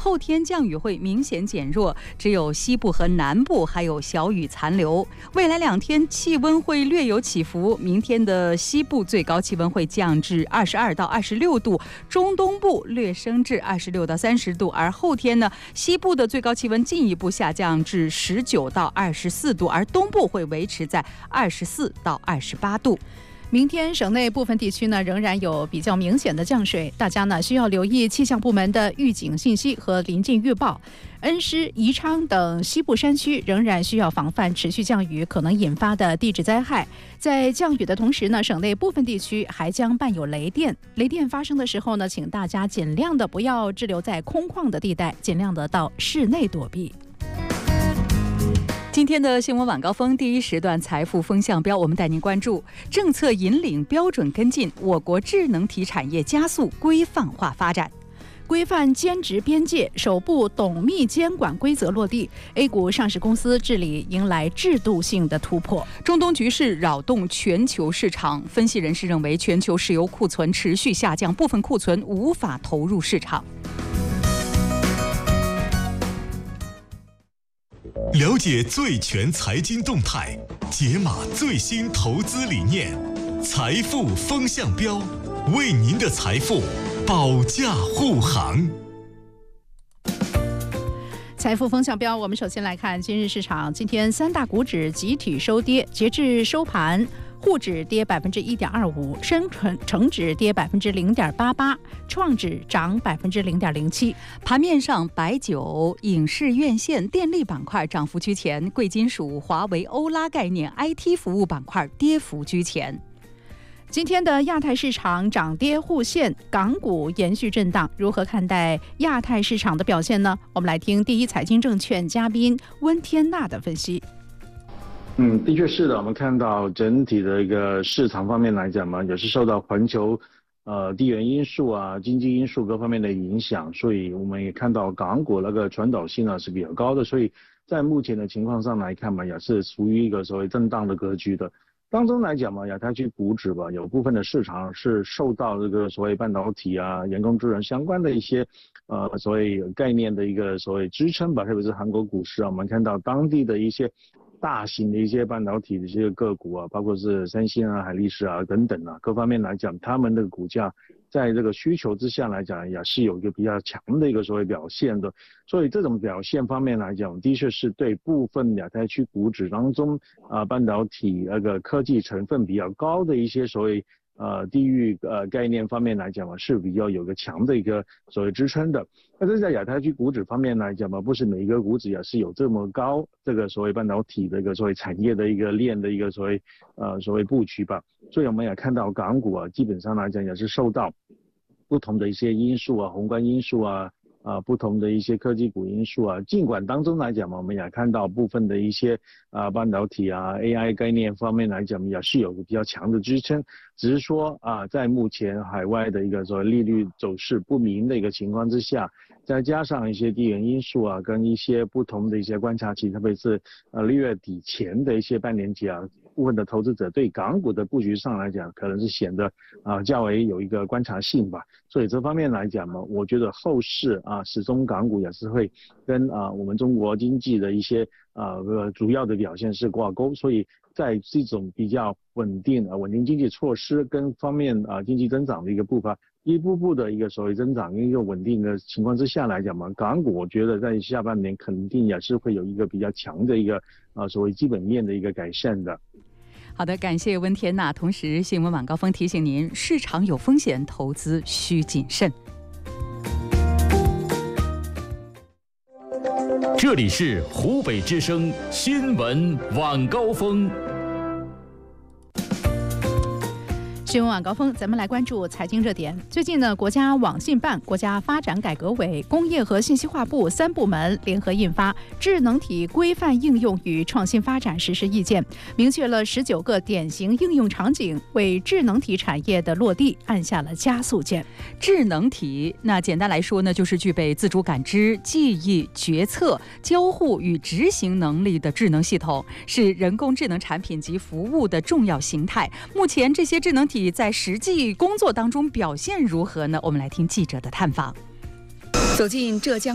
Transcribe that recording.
后天降雨会明显减弱，只有西部和南部还有小雨残留。未来2天气温会略有起伏，明天的西部最高气温会降至22到26度，中东部略升至26到30度，而后天呢，西部的最高气温进一步下降至19到24度，而东部会维持在24到28度。 明天省内部分地区呢仍然有比较明显的降水，大家呢需要留意气象部门的预警信息和临近预报。恩施、宜昌等西部山区仍然需要防范持续降雨可能引发的地质灾害。在降雨的同时呢，省内部分地区还将伴有雷电。雷电发生的时候呢，请大家尽量的不要滞留在空旷的地带，尽量的到室内躲避。 今天的新闻晚高峰第一时段财富风向标，我们带您关注政策引领标准跟进，我国智能体产业加速规范化发展。 规范兼职边界，首部董秘监管规则落地 ，A 股上市公司治理迎来制度性的突破。 中东局势扰动全球市场，分析人士认为，全球石油库存持续下降，部分库存无法投入市场。 了解最全财经动态，解码最新投资理念，财富风向标，为您的财富保驾护航。 财富风向标，我们首先来看今日市场。今天3大股指集体收跌，截至收盘，沪指跌1.25%，深成指跌0.88%，创指涨0.07%。 盘面上，白酒、影视院线、电力板块涨幅居前，贵金属、华为、欧拉概念、IT 服务板块跌幅居前。 今天的亚太市场涨跌互现，港股延续震荡，如何看待亚太市场的表现呢？我们来听第一财经证券嘉宾温天纳的分析。 的确是的，我们看到整体的一个市场方面来讲嘛，也是受到环球地缘因素啊、经济因素各方面的影响，所以我们也看到港股那个传导性是比较高的，所以在目前的情况上来看嘛，也是处于一个所谓震荡的格局的。当中来讲嘛，亚太区股指吧，有部分的市场是受到这个所谓半导体啊、人工智能相关的一些所谓概念的一个所谓支撑吧，特别是韩国股市啊，我们看到当地的一些大型的一些半导体的一些个股啊，包括是三星啊、海力士啊等等啊，各方面来讲，他们的股价在这个需求之下来讲，也是有一个比较强的一个所谓表现的。所以这种表现方面来讲，的确是对部分亚太区股指当中半导体那个科技成分比较高的一些所谓地域概念方面来讲嘛，是比较有个强的一个所谓支撑的。但是在亚太区股指方面来讲嘛，不是每一个股指也是有这么高这个所谓半导体的一个所谓产业的一个链的一个所谓布局吧。所以我们也看到港股啊，基本上来讲也是受到不同的一些因素啊、宏观因素啊。不同的一些科技股因素啊，尽管当中来讲嘛，我们也看到部分的一些半导体啊、AI 概念方面来讲，也是有个比较强的支撑。只是说在目前海外的一个所谓利率走势不明的一个情况之下，再加上一些地缘因素啊，跟一些不同的一些观察期，特别是6月底前的一些半年期啊，部分的投资者对港股的布局上来讲，可能是显得较为有一个观察性吧。所以这方面来讲嘛，我觉得后市始终港股也是会跟我们中国经济的一些主要的表现是挂钩。所以在这种比较稳定经济措施跟方面经济增长的一个步伐，一步步的一个所谓增长跟一个稳定的情况之下来讲嘛，港股我觉得在下半年肯定也是会有一个比较强的一个所谓基本面的一个改善的。 好的，感谢温天纳。同时，新闻晚高峰提醒您，市场有风险，投资需谨慎。 这里是湖北之声新闻晚高峰。 新闻晚高峰，咱们来关注财经热点。最近呢，国家网信办、国家发展改革委、工业和信息化部3部门联合印发《智能体规范应用与创新发展实施意见》，明确了19个典型应用场景，为智能体产业的落地按下了加速键。 智能体，那简单来说呢，就是具备自主感知、记忆、决策、交互与执行能力的智能系统，是人工智能产品及服务的重要形态。目前这些智能体在实际工作当中表现如何呢？我们来听记者的探访。 走进浙江